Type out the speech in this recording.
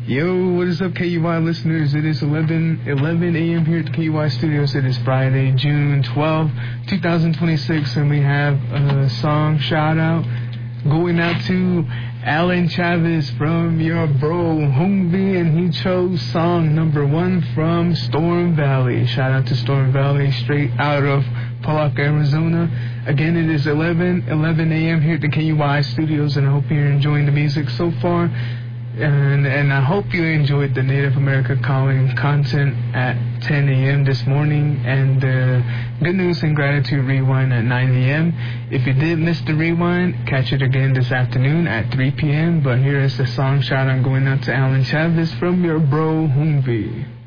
Yo, what is up, KUI listeners? It is 11 a.m. here at the KUI studios. It is Friday, June 12, 2026, and we have a song shout-out going out to Alan Chavez from your bro, Humvee, and he chose song number 1 from Storm Valley. Shout-out to Storm Valley, straight out of Pollock, Arizona. Again, it is 11 a.m. here at the KUI studios, and I hope you're enjoying the music so far. And I hope you enjoyed the Native America Calling content at 10 a.m. this morning, and Good News and Gratitude Rewind at 9 a.m. If you did miss the rewind, catch it again this afternoon at 3 p.m. But here is the song shout-out going out to Alan Chavez from your bro, Humvee.